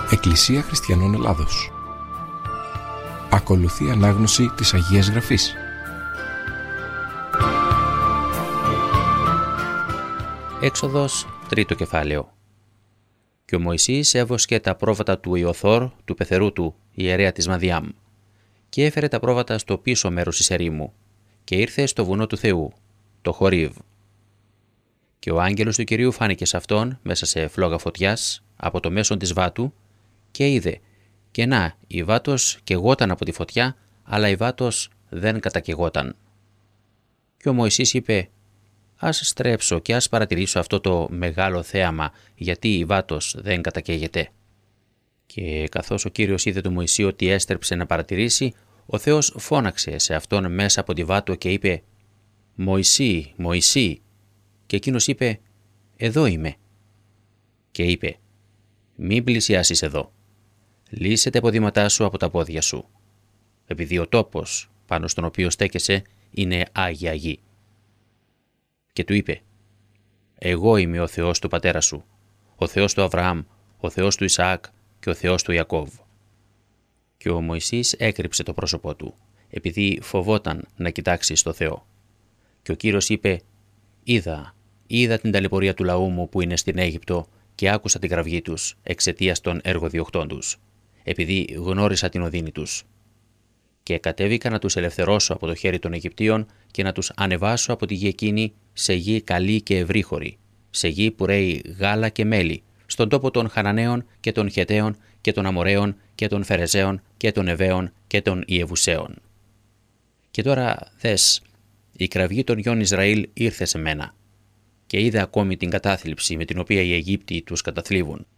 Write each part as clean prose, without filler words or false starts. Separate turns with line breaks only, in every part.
Εκκλησία Χριστιανών Ελλάδος. Ακολουθεί ανάγνωση της Αγίας Γραφής.
Έξοδος, τρίτο κεφάλαιο. Και ο Μωυσής έβοσκε τα πρόβατα του Ιωθώρ, του πεθερού του, ιερέα της Μαδιάμ, και έφερε τα πρόβατα στο πίσω μέρος της ερήμου, και ήρθε στο βουνό του Θεού, το Χορίβ. Και ο άγγελος του Κυρίου φάνηκε σε αυτόν μέσα σε φλόγα φωτιάς από το μέσον της βάτου, και είδε, και να, η βάτος καιγόταν από τη φωτιά, αλλά η βάτος δεν κατακαιγόταν. Και ο Μωυσής είπε: «Ας στρέψω και ας παρατηρήσω αυτό το μεγάλο θέαμα, γιατί η βάτος δεν κατακαίγεται». Και καθώς ο Κύριος είδε τον Μωυσή ότι έστρεψε να παρατηρήσει, ο Θεός φώναξε σε αυτόν μέσα από τη βάτο και είπε: «Μωυσή, Μωυσή». Και εκείνος είπε: «Εδώ είμαι». Και είπε: «Μην πλησιάσεις εδώ. Λύσε τα ποδήματά σου από τα πόδια σου, επειδή ο τόπος πάνω στον οποίο στέκεσαι είναι Άγια Γη». Και του είπε: «Εγώ είμαι ο Θεός του πατέρα σου, ο Θεός του Αβραάμ, ο Θεός του Ισαάκ και ο Θεός του Ιακώβ». Και ο Μωυσής έκρυψε το πρόσωπό του, επειδή φοβόταν να κοιτάξει στο Θεό. Και ο Κύριος είπε: «Είδα την ταλαιπωρία του λαού μου που είναι στην Αίγυπτο και άκουσα την κραυγή τους εξαιτίας των εργοδιωχτών τους, επειδή γνώρισα την οδύνη τους. Και κατέβηκα να τους ελευθερώσω από το χέρι των Αιγυπτίων και να τους ανεβάσω από τη γη εκείνη σε γη καλή και ευρύχωρη, σε γη που ρέει γάλα και μέλι, στον τόπο των Χαναναίων και των Χεταίων και των Αμοραίων και των Φερεζαίων και των Εβαίων και των Ιεβουσαίων. Και τώρα δες, η κραυγή των γιών Ισραήλ ήρθε σε μένα, και είδα ακόμη την κατάθλιψη με την οποία οι Αιγύπτιοι τους καταθλίβουν.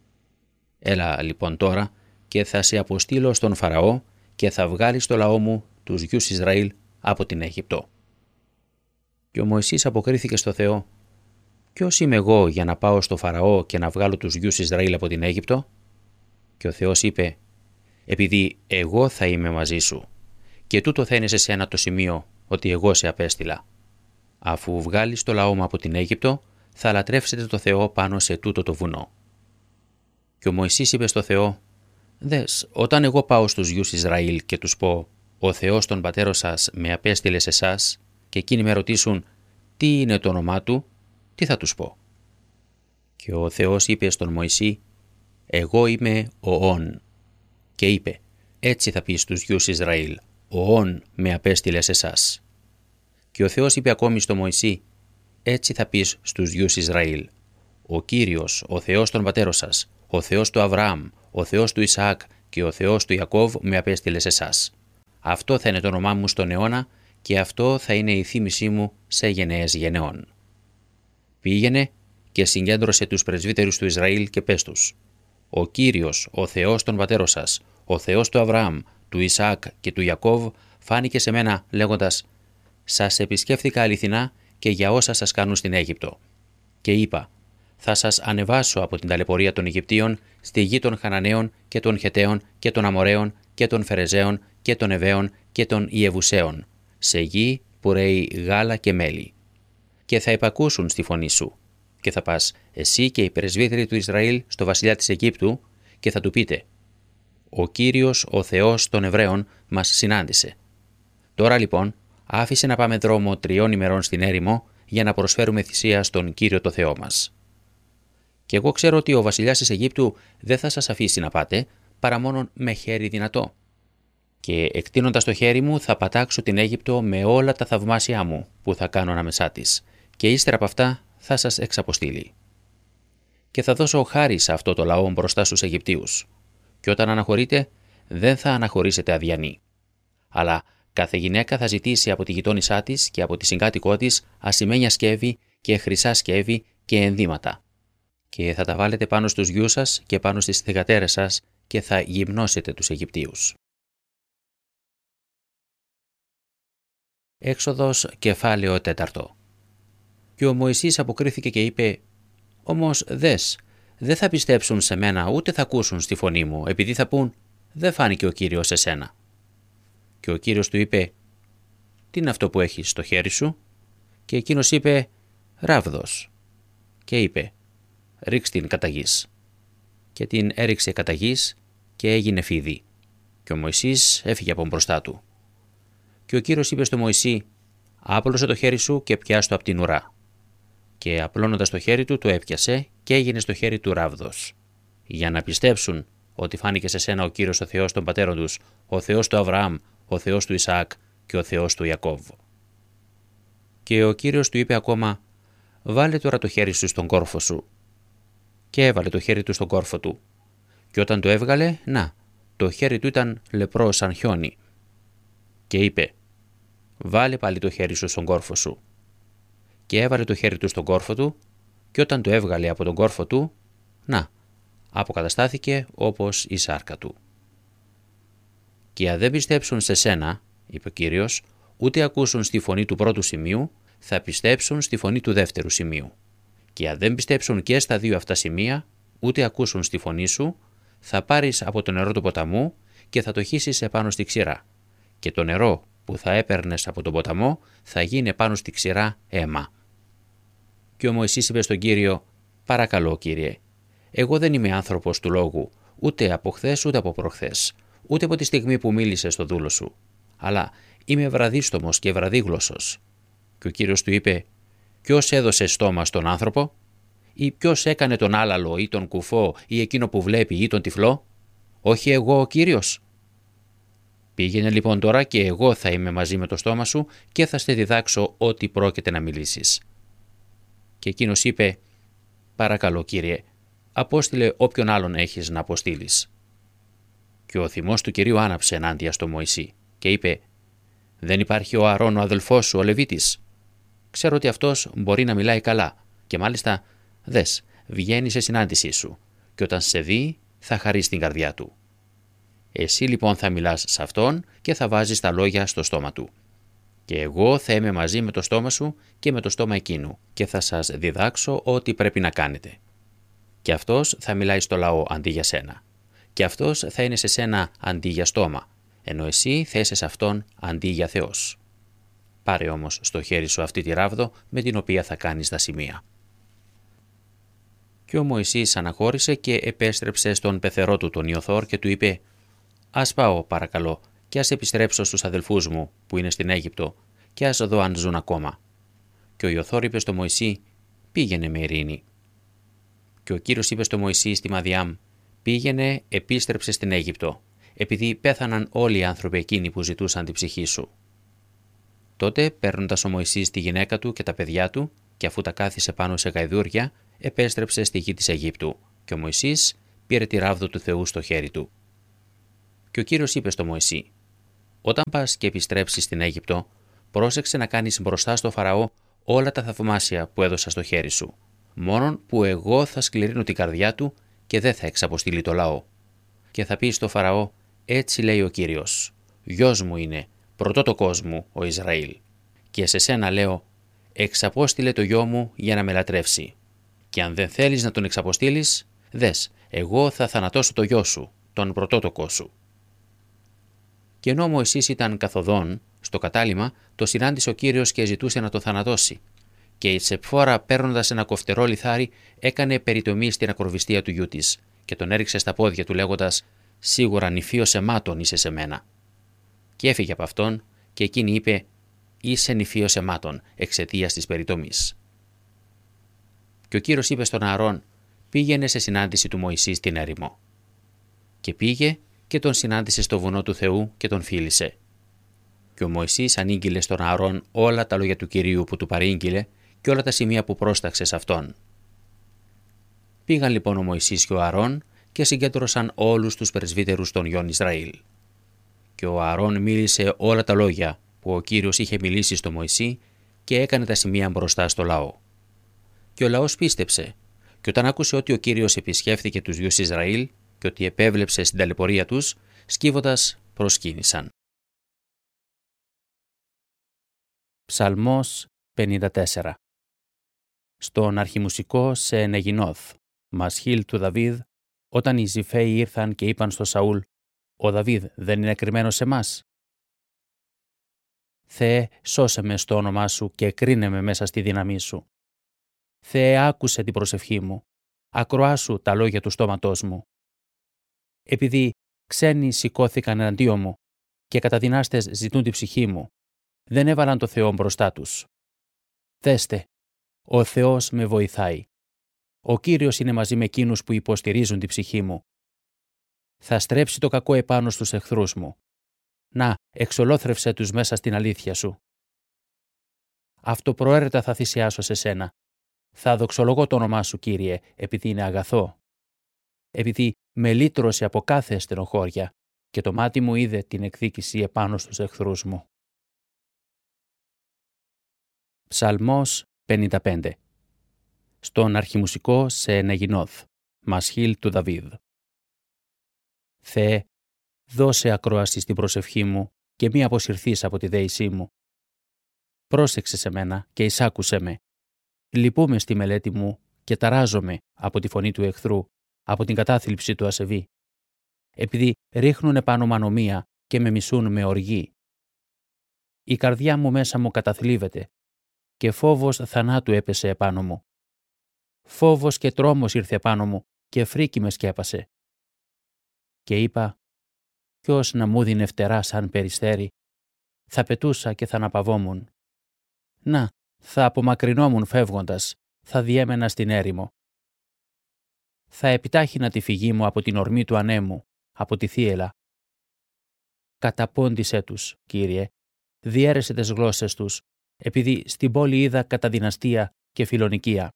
Έλα λοιπόν τώρα και θα σε αποστείλω στον Φαραώ και θα βγάλεις το λαό μου, τους γιους Ισραήλ, από την Αίγυπτο». Και ο Μωυσής αποκρίθηκε στο Θεό: «Ποιος είμαι εγώ για να πάω στο Φαραώ και να βγάλω τους γιους Ισραήλ από την Αίγυπτο?» Και ο Θεός είπε: «Επειδή εγώ θα είμαι μαζί σου, και τούτο θα είναι σε σένα το σημείο ότι εγώ σε απέστειλα. Αφού βγάλεις το λαό μου από την Αίγυπτο, θα λατρεύσετε το Θεό πάνω σε τούτο το βουνό». Και ο Μωυσής είπε στο Θεό: «Δες, όταν εγώ πάω στους γιους Ισραήλ και τους πω: ο Θεός των πατέρων σας με απέστειλε σε εσάς, και εκείνοι με ρωτήσουν τι είναι το όνομά του, τι θα τους πω?» Και ο Θεός είπε στον Μωυσή: «Εγώ είμαι ο Ων». Και είπε: «Έτσι θα πεις στους γιους Ισραήλ: ο Ων με απέστειλε σε εσάς». Και ο Θεός είπε ακόμη στο Μωυσή: «Έτσι θα πεις στους γιους Ισραήλ: ο Κύριος, ο Θεός των πατέρων σας, ο Θεός του Αβραάμ, ο Θεός του Ισαάκ και ο Θεός του Ιακώβ με απέστειλε σε εσάς. Αυτό θα είναι το όνομά μου στον αιώνα, και αυτό θα είναι η θύμησή μου σε γενναίες γενεών». Πήγαινε και συγκέντρωσε τους πρεσβύτερους του Ισραήλ και πες τους: «Ο Κύριος, ο Θεός των πατέρων σας, ο Θεός του Αβραάμ, του Ισαάκ και του Ιακώβ, φάνηκε σε μένα λέγοντας: σας επισκέφθηκα αληθινά και για όσα σας κάνουν στην Αίγυπτο. Και είπα: θα σας ανεβάσω από την ταλαιπωρία των Αιγυπτίων στη γη των Χαναναίων και των Χεταίων και των Αμοραίων και των Φερεζαίων και των Εβαίων και των Ιεβουσαίων, σε γη που ρέει γάλα και μέλι. Και θα υπακούσουν στη φωνή σου. Και θα πας εσύ και οι πρεσβύτεροι του Ισραήλ στο βασιλιά της Αιγύπτου και θα του πείτε: ο Κύριος, ο Θεός των Εβραίων, μας συνάντησε. Τώρα λοιπόν άφησε να πάμε δρόμο 3 ημερών στην έρημο για να προσφέρουμε θυσία στον Κύριο το Θεό μας. Και εγώ ξέρω ότι ο βασιλιάς της Αιγύπτου δεν θα σας αφήσει να πάτε, παρά μόνον με χέρι δυνατό. Και εκτείνοντας το χέρι μου θα πατάξω την Αίγυπτο με όλα τα θαυμάσια μου που θα κάνω ανάμεσά της, και ύστερα από αυτά θα σας εξαποστείλει. Και θα δώσω χάρη σε αυτό το λαό μπροστά στους Αιγυπτίους. Και όταν αναχωρείτε, δεν θα αναχωρήσετε αδιανοί. Αλλά κάθε γυναίκα θα ζητήσει από τη γειτόνισά της και από τη συγκάτοικό της ασημένια σκεύη και χρυσά σκεύη και ενδύματα. Και θα τα βάλετε πάνω στους γιους σας και πάνω στις θυγατέρες σας και θα γυμνώσετε τους Αιγυπτίους». Έξοδος κεφάλαιο 4. Και ο Μωυσής αποκρίθηκε και είπε: «Όμως δες, δεν θα πιστέψουν σε μένα ούτε θα ακούσουν στη φωνή μου, επειδή θα πούν: δεν φάνηκε ο Κύριος σε σένα». Και ο Κύριος του είπε: «Τι είναι αυτό που έχεις στο χέρι σου?» Και εκείνος είπε: «Ράβδος». Και είπε: «Ρίξ την κατά γης». και την έριξε κατά γης και έγινε φίδι. Και ο Μωυσής έφυγε από μπροστά του. Και ο Κύριος είπε στο Μωυσή: «Άπλωσε το χέρι σου και πιάσ' το από την ουρά». Και απλώνοντας το χέρι του, το έπιασε και έγινε στο χέρι του ράβδος. Για να πιστέψουν ότι φάνηκε σε σένα ο Κύριος ο Θεός των πατέρων τους, ο Θεός του Αβραάμ, ο Θεός του Ισαάκ και ο Θεός του Ιακώβ. Και ο Κύριος του είπε ακόμα: «Βάλε τώρα το χέρι σου στον κόρφο σου». Και έβαλε το χέρι του στον κόρφο του. Και όταν το έβγαλε, να, το χέρι του ήταν λεπρό σαν χιόνι. Και είπε: «Βάλε πάλι το χέρι σου στον κόρφο σου». Και έβαλε το χέρι του στον κόρφο του, και όταν το έβγαλε από τον κόρφο του, να, αποκαταστάθηκε όπως η σάρκα του. «Και αν δεν πιστέψουν σε σένα», είπε ο Κύριος, «ούτε ακούσουν στη φωνή του πρώτου σημείου, θα πιστέψουν στη φωνή του δεύτερου σημείου. Και αν δεν πιστέψουν και στα δύο αυτά σημεία, ούτε ακούσουν στη φωνή σου, θα πάρεις από το νερό του ποταμού και θα το χύσεις επάνω στη ξηρά. Και το νερό που θα έπαιρνες από τον ποταμό θα γίνει επάνω στη ξηρά αίμα». Και ο Μωυσής είπε στον Κύριο: «Παρακαλώ, Κύριε, εγώ δεν είμαι άνθρωπος του λόγου, ούτε από χθες ούτε από προχθές, ούτε από τη στιγμή που μίλησες στο δούλο σου, αλλά είμαι βραδίστομος και βραδίγλωσσος». Και ο Κύριος του είπε: «Ποιος έδωσε στόμα στον άνθρωπο, ή ποιος έκανε τον άλαλο ή τον κουφό ή εκείνο που βλέπει ή τον τυφλό? Όχι εγώ ο Κύριος? Πήγαινε λοιπόν τώρα και εγώ θα είμαι μαζί με το στόμα σου και θα σε διδάξω ό,τι πρόκειται να μιλήσεις». Και εκείνος είπε: «Παρακαλώ, Κύριε, απόστειλε όποιον άλλον έχεις να αποστείλεις». Και ο θυμός του Κυρίου άναψε ενάντια στο Μωυσή και είπε: «Δεν υπάρχει ο Αρών ο αδελφός σου, ο Λεβίτης? Ξέρω ότι αυτός μπορεί να μιλάει καλά και μάλιστα δες, βγαίνει σε συνάντησή σου και όταν σε δει θα χαρεί στην καρδιά του. Εσύ λοιπόν θα μιλάς σε αυτόν και θα βάζεις τα λόγια στο στόμα του. Και εγώ θα είμαι μαζί με το στόμα σου και με το στόμα εκείνου και θα σας διδάξω ό,τι πρέπει να κάνετε. Και αυτός θα μιλάει στο λαό αντί για σένα. Και αυτός θα είναι σε σένα αντί για στόμα, ενώ εσύ θα είσαι σε αυτόν αντί για Θεός. Πάρε όμως στο χέρι σου αυτή τη ράβδο με την οποία θα κάνεις τα σημεία». Και ο Μωυσής αναχώρησε και επέστρεψε στον πεθερό του τον Ιωθώρ και του είπε: «Ας πάω παρακαλώ και ας επιστρέψω στους αδελφούς μου που είναι στην Αίγυπτο και ας δω αν ζουν ακόμα». Και ο Ιωθώρ είπε στο Μωυσή: «Πήγαινε με ειρήνη». Και ο Κύριος είπε στο Μωυσή στη Μαδιάμ: «Πήγαινε, επίστρεψε στην Αίγυπτο, επειδή πέθαναν όλοι οι άνθρωποι εκείνοι που ζητούσαν την ψυχή σου». Τότε, παίρνοντας ο Μωυσής τη γυναίκα του και τα παιδιά του, και αφού τα κάθισε πάνω σε γαϊδούρια, επέστρεψε στη γη της Αιγύπτου, και ο Μωυσής πήρε τη ράβδο του Θεού στο χέρι του. Και ο Κύριος είπε στο Μωυσή: «Όταν πας και επιστρέψεις στην Αίγυπτο, πρόσεξε να κάνεις μπροστά στο Φαραώ όλα τα θαυμάσια που έδωσα στο χέρι σου, μόνον που εγώ θα σκληρύνω την καρδιά του και δεν θα εξαποστείλει το λαό. Και θα πει στο Φαραώ: έτσι λέει ο Κύριος, γιος μου είναι, πρωτότοκός μου ο Ισραήλ. Και σε σένα λέω: εξαπόστειλε το γιο μου για να με λατρεύσει. Και αν δεν θέλεις να τον εξαποστείλεις, δες, εγώ θα θανατώσω το γιο σου, τον πρωτότοκό σου». Και ενώ ο Μωυσής ήταν καθοδόν, στο κατάλημα το συνάντησε ο Κύριος και ζητούσε να το θανατώσει. Και η Τσεπφόρα, παίρνοντας ένα κοφτερό λιθάρι, έκανε περιτομή στην ακροβιστία του γιού της και τον έριξε στα πόδια του λέγοντας: «Σίγουρα νηφίος αιμάτων είσαι σε μένα». Και έφυγε από αυτόν και εκείνη είπε: «Είσαι νηφίος αιμάτων εξαιτίας της περιτομής». Και ο Κύριος είπε στον Ααρών: «Πήγαινε σε συνάντηση του Μωυσή στην έρημο». Και πήγε και τον συνάντησε στο βουνό του Θεού και τον φίλησε. Και ο Μωυσής ανήγγειλε στον Ααρών όλα τα λόγια του Κυρίου που του παρήγγειλε και όλα τα σημεία που πρόσταξε σε αυτόν. Πήγαν λοιπόν ο Μωυσής και ο Ααρών και συγκέντρωσαν όλους τους πρεσβύτερους των γιών Ισραήλ. Και ο Ααρών μίλησε όλα τα λόγια που ο Κύριος είχε μιλήσει στο Μωυσή και έκανε τα σημεία μπροστά στο λαό. Και ο λαός πίστεψε, και όταν άκουσε ότι ο Κύριος επισκέφθηκε τους γιους Ισραήλ και ότι επέβλεψε στην ταλαιπωρία τους, σκύβοντας προσκύνησαν. Ψαλμός 54. Στον αρχιμουσικό σε Νεγινόθ, Μασχίλ του Δαβίδ, όταν οι Ζιφαίοι ήρθαν και είπαν στο Σαούλ: «Ο Δαβίδ δεν είναι κρυμμένος σε μας? Θεέ, σώσε με στο όνομά σου και κρίνε με μέσα στη δύναμή σου. Θεέ, άκουσε την προσευχή μου, ακροάσου τα λόγια του στόματός μου. επειδή ξένοι σηκώθηκαν εναντίον μου και καταδυνάστες ζητούν την ψυχή μου, δεν έβαλαν το Θεό μπροστά τους. Δέστε, ο Θεός με βοηθάει. Ο Κύριος είναι μαζί με εκείνους που υποστηρίζουν την ψυχή μου. Θα στρέψει το κακό επάνω στους εχθρούς μου. Να, εξολόθρευσέ τους μέσα στην αλήθεια σου. Αυτοπροαίρετα θα θυσιάσω σε σένα. Θα δοξολογώ το όνομά σου, Κύριε, επειδή είναι αγαθό. Επειδή με λύτρωσε από κάθε στενοχώρια και το μάτι μου είδε την εκδίκηση επάνω στους εχθρούς μου. Ψαλμός 55. Στον αρχιμουσικό σε Νεγινόθ, Μασχίλ του Δαβίδ. Θεέ, δώσε ακρόαση στην προσευχή μου και μη αποσυρθείς από τη δέησή μου. Πρόσεξε σε μένα και εισάκουσέ με. Λυπούμαι στη μελέτη μου και ταράζομαι από τη φωνή του εχθρού, από την κατάθλιψη του ασεβή. Επειδή ρίχνουν επάνω μου ανομία και με μισούν με οργή. Η καρδιά μου μέσα μου καταθλίβεται και φόβος θανάτου έπεσε επάνω μου. Φόβος και τρόμος ήρθε επάνω μου και φρίκι με σκέπασε. Και είπα, ποιος να μου δίνει φτερά σαν περιστέρι, θα πετούσα και θα αναπαυόμουν. Να, θα απομακρυνόμουν φεύγοντας, θα διέμενα στην έρημο. Θα επιτάχυνα τη φυγή μου από την ορμή του ανέμου, από τη θύελλα. Καταπώντησέ τους, Κύριε, διέρεσε τις γλώσσες τους, επειδή στην πόλη είδα καταδυναστία και φιλονικία.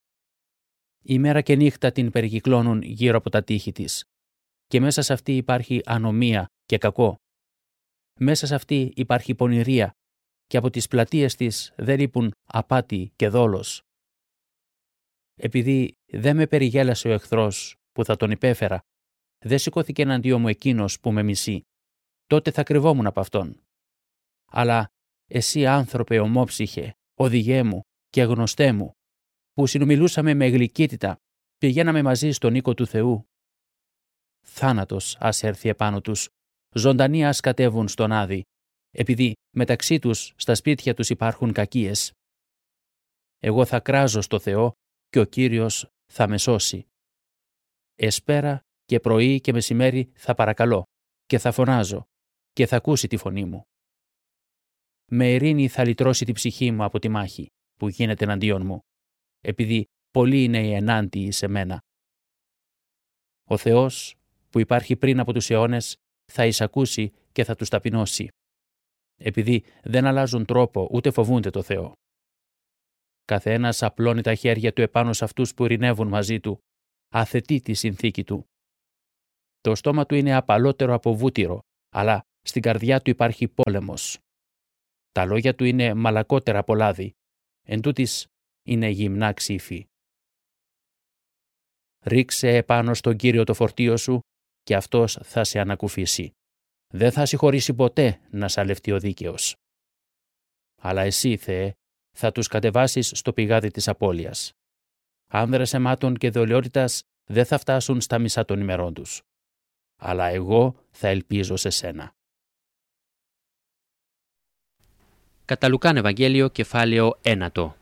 Ημέρα και νύχτα την περικυκλώνουν γύρω από τα τείχη της, και μέσα σε αυτή υπάρχει ανομία και κακό. Μέσα σε αυτή υπάρχει πονηρία, και από τις πλατείες της δεν λείπουν απάτη και δόλος. Επειδή δεν με περιγέλασε ο εχθρός που θα τον υπέφερα, δεν σηκώθηκε εναντίον μου εκείνος που με μισεί, τότε θα κρυβόμουν από αυτόν. Αλλά εσύ, άνθρωπε ομόψυχε, οδηγέ μου και γνωστέ μου, που συνομιλούσαμε με γλυκύτητα, πηγαίναμε μαζί στον οίκο του Θεού. Θάνατος ας έρθει επάνω τους, ζωντανοί ας κατέβουν στον Άδη, επειδή μεταξύ τους στα σπίτια τους υπάρχουν κακίες. Εγώ θα κράζω στο Θεό και ο Κύριος θα με σώσει. Εσπέρα και πρωί και μεσημέρι θα παρακαλώ και θα φωνάζω και θα ακούσει τη φωνή μου. Με ειρήνη θα λυτρώσει τη ψυχή μου από τη μάχη που γίνεται εναντίον μου, επειδή πολλοί είναι οι ενάντιοι σε μένα. Ο Θεός που υπάρχει πριν από τους αιώνες θα εισακούσει και θα τους ταπεινώσει, επειδή δεν αλλάζουν τρόπο ούτε φοβούνται το Θεό. Καθένας απλώνει τα χέρια του επάνω σε αυτούς που ειρηνεύουν μαζί του, αθετεί τη συνθήκη του. Το στόμα του είναι απαλότερο από βούτυρο, αλλά στην καρδιά του υπάρχει πόλεμος. Τα λόγια του είναι μαλακότερα από λάδι, εντούτοις είναι γυμνά ξύφη. Ρίξε επάνω στον Κύριο το φορτίο σου και αυτός θα σε ανακουφίσει. Δεν θα συγχωρήσει ποτέ να σαλευτεί ο δίκαιος. Αλλά εσύ, Θεέ, θα τους κατεβάσεις στο πηγάδι της απώλειας. Άνδρες αιμάτων και δολιότητας δεν θα φτάσουν στα μισά των ημερών τους. Αλλά εγώ θα ελπίζω σε σένα.
Κατά Λουκάν Ευαγγέλιο, κεφάλαιο 1.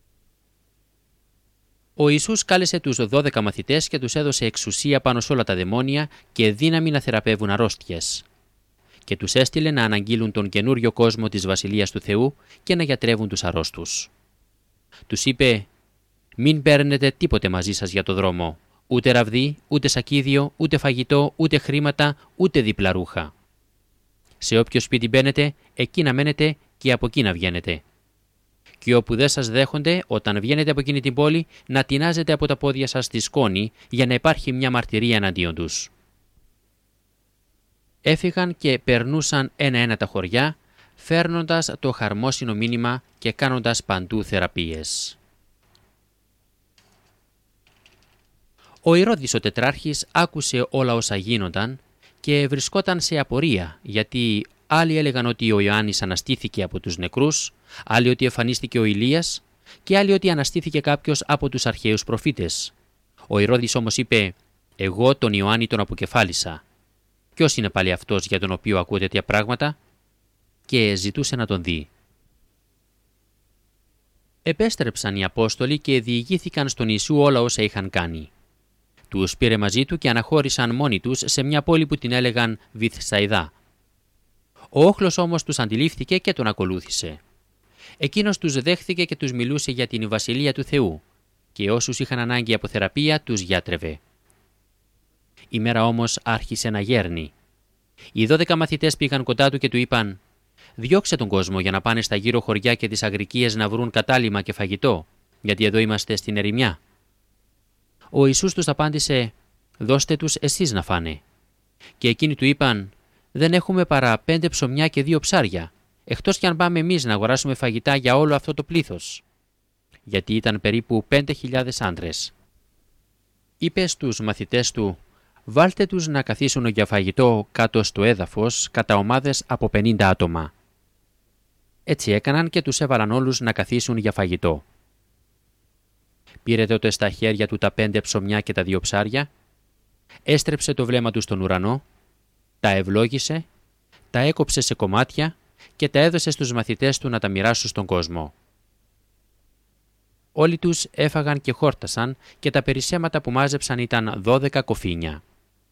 Ο Ιησούς κάλεσε τους 12 μαθητές και τους έδωσε εξουσία πάνω σε όλα τα δαιμόνια και δύναμη να θεραπεύουν αρρώστιες. Και τους έστειλε να αναγγείλουν τον καινούριο κόσμο της Βασιλείας του Θεού και να γιατρεύουν τους αρρώστους. Τους είπε: «Μην παίρνετε τίποτε μαζί σας για το δρόμο, ούτε ραβδί, ούτε σακίδιο, ούτε φαγητό, ούτε χρήματα, ούτε δίπλα ρούχα. Σε όποιο σπίτι μπαίνετε, εκεί να μένετε και από εκεί να βγαίνετε. Και όπου δεν σας δέχονται, όταν βγαίνετε από εκείνη την πόλη, να τεινάζετε από τα πόδια σας στη σκόνη για να υπάρχει μια μαρτυρία εναντίον τους». Έφυγαν και περνούσαν ένα-ένα τα χωριά, φέρνοντας το χαρμόσυνο μήνυμα και κάνοντας παντού θεραπείες. Ο Ηρώδης ο τετράρχης άκουσε όλα όσα γίνονταν και βρισκόταν σε απορία, γιατί άλλοι έλεγαν ότι ο Ιωάννης αναστήθηκε από τους νεκρούς, άλλοι ότι εμφανίστηκε ο Ηλίας και άλλοι ότι αναστήθηκε κάποιος από τους αρχαίους προφήτες. Ο Ηρώδης όμως είπε: «Εγώ τον Ιωάννη τον αποκεφάλισα. Ποιος είναι πάλι αυτός για τον οποίο ακούω τέτοια πράγματα?» Και ζητούσε να τον δει. Επέστρεψαν οι Απόστολοι και διηγήθηκαν στον Ιησού όλα όσα είχαν κάνει. Τους πήρε μαζί του και αναχώρησαν μόνοι τους σε μια πόλη που την έλεγαν Βηθσαϊδά. Ο όχλος όμως τους αντιλήφθηκε και τον ακολούθησε. Εκείνος τους δέχθηκε και τους μιλούσε για την Βασιλεία του Θεού και όσους είχαν ανάγκη από θεραπεία τους γιάτρευε. Η μέρα όμως άρχισε να γέρνει. Οι 12 μαθητές πήγαν κοντά του και του είπαν «Διώξε τον κόσμο για να πάνε στα γύρω χωριά και τις αγρικίες να βρουν κατάλημα και φαγητό, γιατί εδώ είμαστε στην ερημιά». Ο Ιησούς τους απάντησε «Δώστε τους εσείς να φάνε». Και εκείνοι του είπαν «Δεν έχουμε παρά 5 ψωμιά και 2 ψάρια, εκτός κι αν πάμε εμείς να αγοράσουμε φαγητά για όλο αυτό το πλήθος». Γιατί ήταν περίπου 5.000 άντρες. Είπε στους μαθητές του «Βάλτε τους να καθίσουν για φαγητό κάτω στο έδαφος κατά ομάδες από 50 άτομα». Έτσι έκαναν και τους έβαλαν όλους να καθίσουν για φαγητό. Πήρε τότε στα χέρια του τα 5 ψωμιά και τα 2 ψάρια, έστρεψε το βλέμμα του στον ουρανό, τα ευλόγησε, τα έκοψε σε κομμάτια και τα έδωσε στους μαθητές του να τα μοιράσουν στον κόσμο. Όλοι τους έφαγαν και χόρτασαν και τα περισσέματα που μάζεψαν ήταν 12 κοφίνια.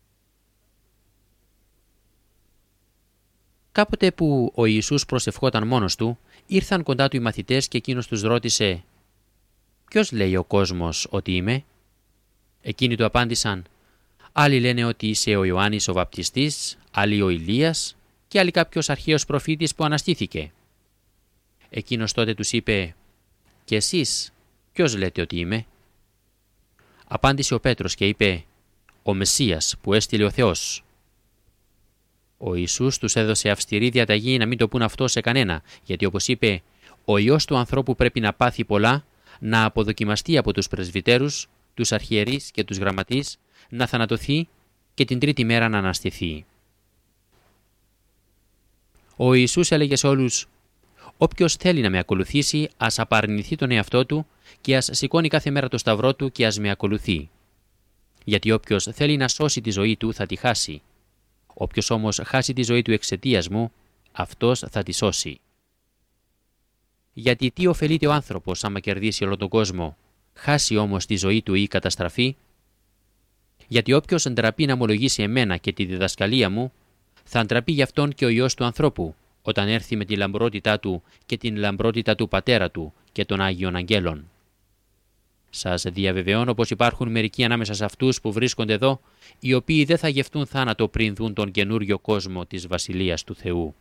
Κάποτε που ο Ιησούς προσευχόταν μόνος του, ήρθαν κοντά του οι μαθητές και εκείνος τους ρώτησε «Ποιος λέει ο κόσμος ότι είμαι?» Εκείνοι του απάντησαν «Άλλοι λένε ότι είσαι ο Ιωάννης ο Βαπτιστής, άλλοι ο Ηλίας και άλλοι κάποιος αρχαίος προφήτης που αναστήθηκε». Εκείνος τότε τους είπε «Και εσείς ποιος λέτε ότι είμαι?» Απάντησε ο Πέτρος και είπε «Ο Μεσσίας που έστειλε ο Θεός». Ο Ιησούς τους έδωσε αυστηρή διαταγή να μην το πούν αυτό σε κανένα, γιατί όπως είπε «Ο Υιός του ανθρώπου πρέπει να πάθει πολλά, να αποδοκιμαστεί από τους πρεσβυτέρους, τους αρχιερείς και τους γραμματείς, να θανατωθεί και την 3η μέρα να αναστηθεί». Ο Ιησούς έλεγε σε όλους «Όποιος θέλει να με ακολουθήσει, ας απαρνηθεί τον εαυτό του και ας σηκώνει κάθε μέρα το σταυρό του και ας με ακολουθεί. Γιατί όποιος θέλει να σώσει τη ζωή του θα τη χάσει. Όποιος όμως χάσει τη ζωή του εξαιτίας μου, αυτός θα τη σώσει. Γιατί τι ωφελείται ο άνθρωπος άμα κερδίσει όλο τον κόσμο, χάσει όμως τη ζωή του ή καταστραφεί? Γιατί όποιος ντραπεί να ομολογήσει εμένα και τη διδασκαλία μου, θα ντραπεί γι' αυτόν και ο Υιός του ανθρώπου, όταν έρθει με τη λαμπρότητά του και την λαμπρότητα του Πατέρα του και των Άγιων Αγγέλων. Σας διαβεβαιώνω πως υπάρχουν μερικοί ανάμεσα σε αυτούς που βρίσκονται εδώ, οι οποίοι δεν θα γευτούν θάνατο πριν δουν τον καινούριο κόσμο της Βασιλείας του Θεού.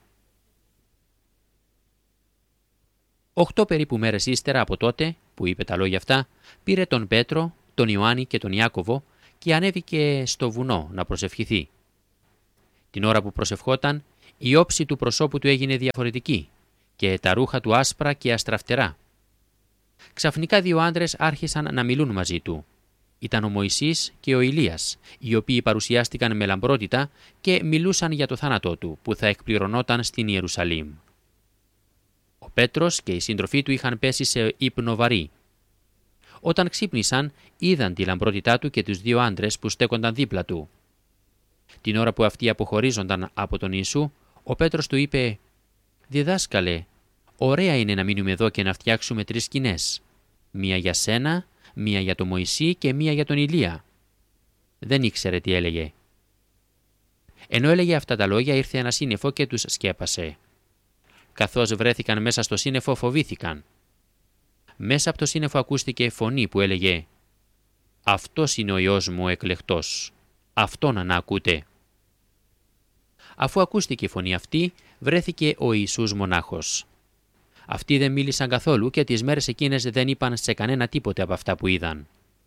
8 περίπου μέρες ύστερα από τότε που είπε τα λόγια αυτά, πήρε τον Πέτρο, τον Ιωάννη και τον Ιάκωβο και ανέβηκε στο βουνό να προσευχηθεί. Την ώρα που προσευχόταν, η όψη του προσώπου του έγινε διαφορετική και τα ρούχα του άσπρα και αστραφτερά. Ξαφνικά 2 άντρες άρχισαν να μιλούν μαζί του. Ήταν ο Μωυσής και ο Ηλίας, οι οποίοι παρουσιάστηκαν με λαμπρότητα και μιλούσαν για το θάνατό του που θα εκπληρωνόταν στην Ιερουσαλήμ. Ο Πέτρος και οι σύντροφοί του είχαν πέσει σε ύπνο βαρύ. Όταν ξύπνησαν, είδαν τη λαμπρότητά του και τους 2 άντρες που στέκονταν δίπλα του. Την ώρα που αυτοί αποχωρίζονταν από τον Ιησού, ο Πέτρος του είπε «Διδάσκαλε, ωραία είναι να μείνουμε εδώ και να φτιάξουμε 3 σκηνές. Μία για σένα, μία για τον Μωυσή και μία για τον Ηλία». Δεν ήξερε τι έλεγε. Ενώ έλεγε αυτά τα λόγια, ήρθε ένα σύννεφο και τους σκέπασε. Καθώς βρέθηκαν μέσα στο σύννεφο, φοβήθηκαν. Μέσα από το σύννεφο ακούστηκε φωνή που έλεγε «Αυτός είναι ο Υιός μου ο εκλεκτός, αυτόν να ακούτε». Αφού ακούστηκε η φωνή αυτή, βρέθηκε ο Ιησούς μονάχος. Αυτοί δεν μίλησαν καθόλου και τις μέρες εκείνες δεν είπαν σε κανένα τίποτε από αυτά που είδαν.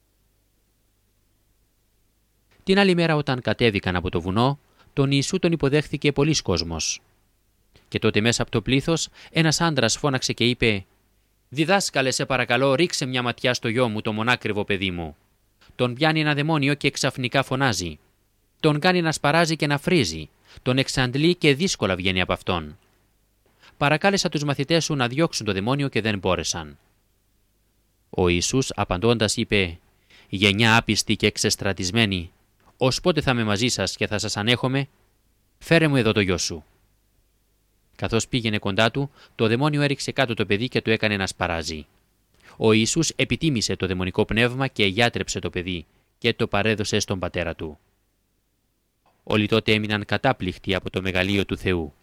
Την άλλη μέρα όταν κατέβηκαν από το βουνό, τον Ιησού τον υποδέχθηκε πολύς κόσμος. Και τότε μέσα από το πλήθος ένας άντρας φώναξε και είπε «Διδάσκαλε, σε παρακαλώ, ρίξε μια ματιά στο γιο μου, το μονάκριβο παιδί μου. Τον πιάνει ένα δαιμόνιο και ξαφνικά φωνάζει. Τον κάνει να σπαράζει και να φρίζει. Τον εξαντλεί και δύσκολα βγαίνει από αυτόν. Παρακάλεσα τους μαθητές σου να διώξουν το δαιμόνιο και δεν μπόρεσαν». Ο Ιησούς απαντώντας είπε «Γενιά άπιστη και εξεστρατισμένη, ως πότε θα είμαι μαζί σας και θα σας ανέχομαι? Φέρε μου εδώ το γιο σου». Καθώς πήγαινε κοντά του, το δαιμόνιο έριξε κάτω το παιδί και του έκανε να σπαράζει. Ο Ιησούς επιτίμησε το δαιμονικό πνεύμα και γιάτρεψε το παιδί και το παρέδωσε στον πατέρα του. Όλοι τότε έμειναν κατάπληκτοι από το μεγαλείο του Θεού.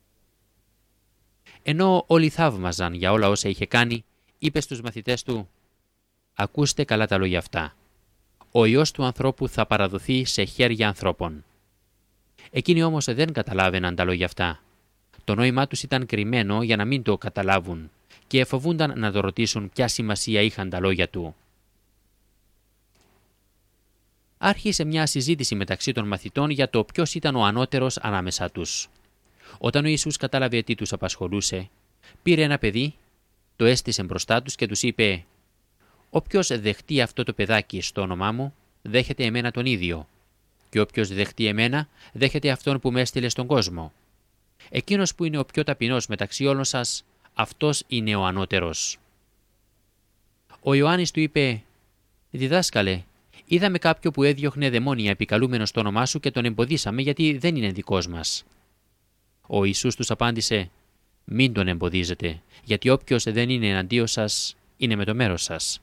Ενώ όλοι θαύμαζαν για όλα όσα είχε κάνει, είπε στους μαθητές του: «Ακούστε καλά τα λόγια αυτά. Ο Υιός του ανθρώπου θα παραδοθεί σε χέρια ανθρώπων». Εκείνοι όμως δεν καταλάβαιναν τα λόγια αυτά. Το νόημά τους ήταν κρυμμένο για να μην το καταλάβουν και φοβούνταν να το ρωτήσουν ποια σημασία είχαν τα λόγια του. Άρχισε μια συζήτηση μεταξύ των μαθητών για το ποιος ήταν ο ανώτερος ανάμεσά τους. Όταν ο Ιησούς κατάλαβε τι τους απασχολούσε, πήρε ένα παιδί, το έστησε μπροστά τους και τους είπε: «Όποιος δεχτεί αυτό το παιδάκι στο όνομά μου, δέχεται εμένα τον ίδιο. Και όποιος δεχτεί εμένα, δέχεται αυτόν που με έστειλε στον κόσμο. Εκείνος που είναι ο πιο ταπεινός μεταξύ όλων σας, αυτός είναι ο ανώτερος». Ο Ιωάννης του είπε: «Διδάσκαλε, είδαμε κάποιο που έδιωχνε δαιμόνια επικαλούμενο στο όνομά σου και τον εμποδίσαμε γιατί δεν είναι δικός μας». Ο Ιησούς τους απάντησε: «Μην τον εμποδίζετε, γιατί όποιος δεν είναι εναντίον σας, είναι με το μέρος σας».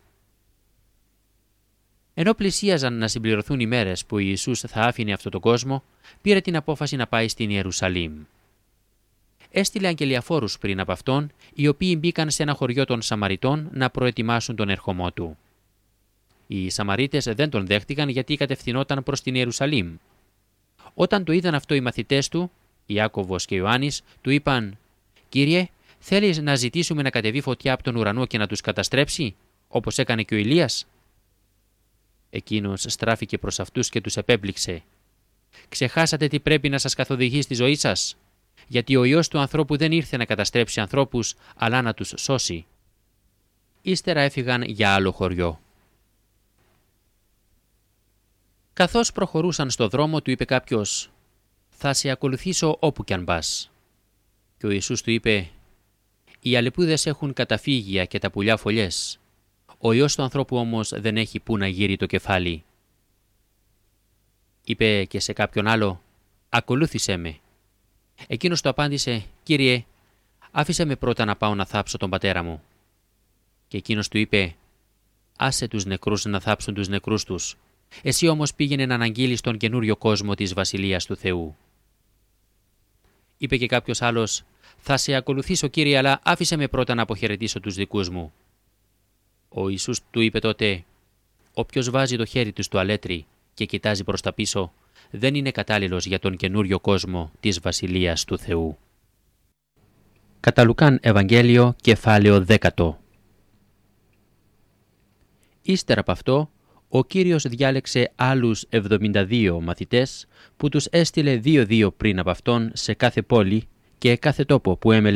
Ενώ πλησίαζαν να συμπληρωθούν οι μέρες που ο Ιησούς θα άφηνε αυτόν τον κόσμο, πήρε την απόφαση να πάει στην Ιερουσαλήμ. Έστειλε αγγελιαφόρους πριν από αυτόν, οι οποίοι μπήκαν σε ένα χωριό των Σαμαριτών να προετοιμάσουν τον ερχομό του. Οι Σαμαρίτες δεν τον δέχτηκαν γιατί κατευθυνόταν προς την Ιερουσαλήμ. Όταν το είδαν αυτό οι μαθητές του, Ιάκωβος και Ιωάννης, του είπαν: «Κύριε, θέλεις να ζητήσουμε να κατεβεί φωτιά από τον ουρανό και να τους καταστρέψει, όπως έκανε και ο Ηλίας?» Εκείνος στράφηκε προς αυτούς και τους επέπληξε: «Ξεχάσατε τι πρέπει να σας καθοδηγεί στη ζωή σας? Γιατί ο Υιός του ανθρώπου δεν ήρθε να καταστρέψει ανθρώπους, αλλά να τους σώσει». Ύστερα έφυγαν για άλλο χωριό. Καθώς προχωρούσαν στο δρόμο, του είπε κάποιος: «Θα σε ακολουθήσω όπου κι αν πας». Και ο Ιησούς του είπε: «Οι αλεπούδες έχουν καταφύγια και τα πουλιά φωλιές. Ο Υιός του ανθρώπου όμως δεν έχει που να γύρει το κεφάλι». Είπε και σε κάποιον άλλο: «Ακολούθησέ με». Εκείνος του απάντησε: «Κύριε, άφησε με πρώτα να πάω να θάψω τον πατέρα μου». Και εκείνος του είπε: «Άσε τους νεκρούς να θάψουν τους νεκρούς τους. Εσύ όμως πήγαινε να αναγγείλεις τον καινούριο κόσμο της Βασιλείας του Θεού». Είπε και κάποιος άλλος: «Θα σε ακολουθήσω, Κύριε, αλλά άφησε με πρώτα να αποχαιρετήσω τους δικούς μου». Ο Ιησούς του είπε τότε: «Όποιος βάζει το χέρι του στο αλέτρι και κοιτάζει προς τα πίσω, δεν είναι κατάλληλος για τον καινούριο κόσμο της Βασιλείας του Θεού». Κατά Λουκάν Ευαγγέλιο, κεφάλαιο 10. Ύστερα από αυτό, ο Κύριος διάλεξε άλλους 72 μαθητές που τους έστειλε 2-2 πριν από αυτόν σε κάθε πόλη και κάθε τόπο που έμελε